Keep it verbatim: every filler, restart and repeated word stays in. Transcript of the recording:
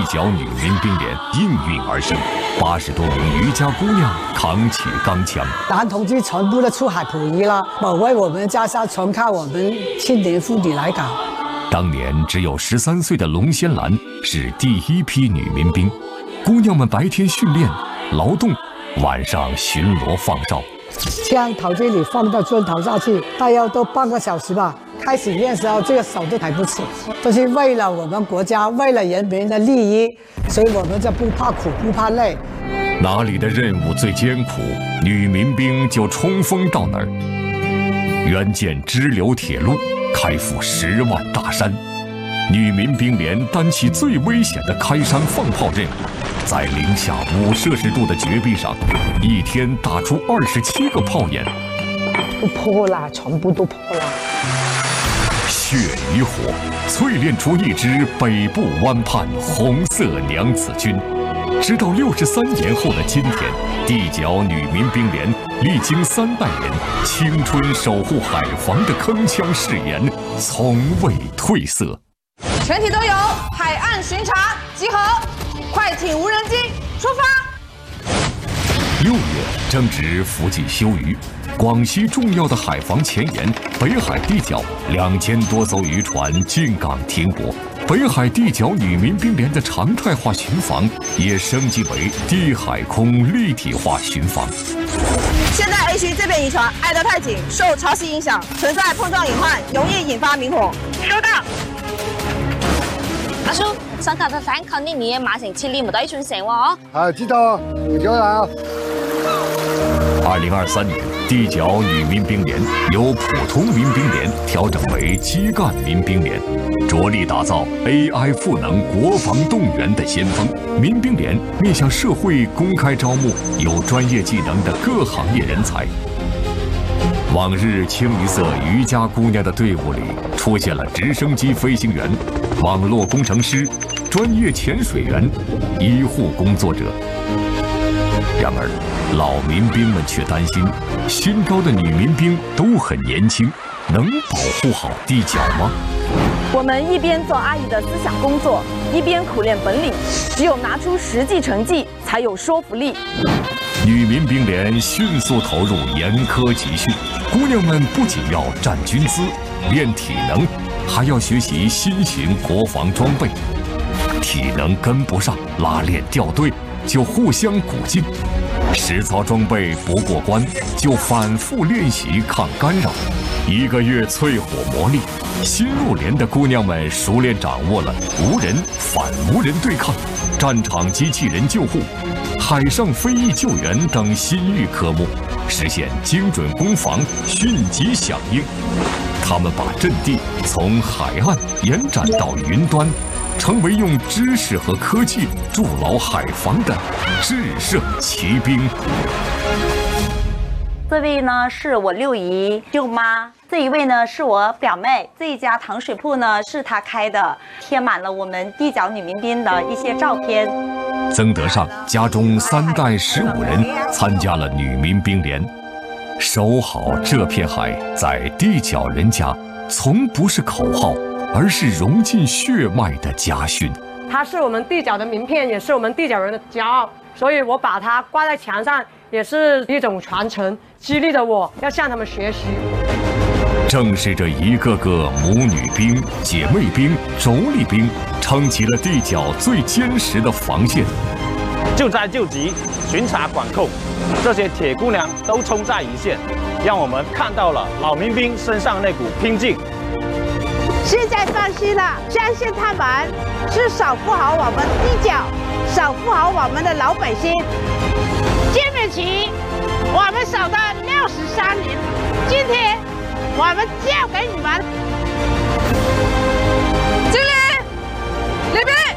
角女民兵连应运而生，八十多名渔家姑娘扛起钢枪， 男同志全部都出海捕鱼了，保卫我们家乡全靠我们青年妇女来搞。 当年只有十三岁的龙仙兰是第一批女民兵，姑娘们白天训练劳动，晚上巡逻放哨。 枪头这里放到砖头上去，大约都半个小时吧。开始练的时候，这个手都抬不起，都是为了我们国家，为了人民的利益，所以我们就不怕苦，不怕累。 哪里的任务最艰苦，女民兵就冲锋到哪儿。援建支流铁路，开赴十万大山，女民兵连担起最危险的开山放炮任务，在零下五摄氏度的绝壁上，一天打出二十七个炮眼， 都破了，全部都破了。 血与火淬炼出一支北部湾畔红色娘子军。直到六十三年后的今天，地角女民兵连历经三代人青春守护海防的铿锵誓言，从未褪色。 全体都有海岸巡查集合，快艇无人机出发。 六月正值福晋休渔，广西重要的海防前沿北海地角两千多艘渔船进港停泊。北海地角女民兵连的常态化巡防也升级为地海空立体化巡防。 现在 A 区这边渔船爱得太紧，受潮汐影响，存在碰撞隐患，容易引发明火。收到。 阿叔，想睇睇反抗呢年馬成千里冇抵轉成喎。 啊，知道，有交啦。 二零二三年，地角女民兵连由普通民兵连调整为基干民兵连，着力打造 A I 赋能国防动员的先锋。民兵连面向社会公开招募有专业技能的各行业人才。往日清一色渔家姑娘的队伍里，出现了直升机飞行员、网络工程师、专业潜水员、医护工作者。然而，老民兵们却担心，新招的女民兵都很年轻，能保护好地角吗？ 我们一边做阿姨的思想工作，一边苦练本领，只有拿出实际成绩，才有说服力。 女民兵连迅速投入严苛集训，姑娘们不仅要站军姿、练体能，还要学习新型国防装备。体能跟不上，拉练掉队，就互相鼓劲；实操装备不过关，就反复练习抗干扰。一个月淬火磨砺，新入连的姑娘们熟练掌握了无人、反无人对抗、战场机器人救护、海上飞翼救援等新域科目，实现精准攻防、迅疾响应。他们把阵地从海岸延展到云端，成为用知识和科技筑牢海防的智胜骑兵。 这位呢是我六姨舅妈，这一位呢是我表妹，这一家糖水铺呢是她开的，贴满了我们地角女民兵的一些照片。 曾德上家中三代十五人参加了女民兵连，守好这片海，在地角人家从不是口号，而是融进血脉的家训。 它是我们地角的名片，也是我们地角人的骄傲，所以我把它挂在墙上，也是一种传承，激励着我要向他们学习。 正是这一个个母女兵、姐妹兵、妯娌兵，撑起了地角最坚实的防线。 救灾救急、巡查管控，这些铁姑娘都冲在一线，让我们看到了老民兵身上那股拼劲。 现在放心了，相信他们是守护好我们地角，守护好我们的老百姓。金美旗，我们守了六十三年，今天我们交给你们。 经理，里边。